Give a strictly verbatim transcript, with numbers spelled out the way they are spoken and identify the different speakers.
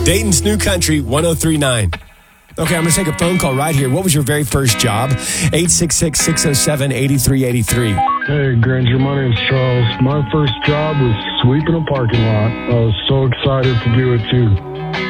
Speaker 1: Dayton's New Country, one oh three point nine. Okay, I'm going to take a phone call right here. What was your very first job? eight six six, six oh seven, eight three eight three.
Speaker 2: Hey, Granger, my name's Charles. My first job was sweeping a parking lot. I was so excited to do it, too.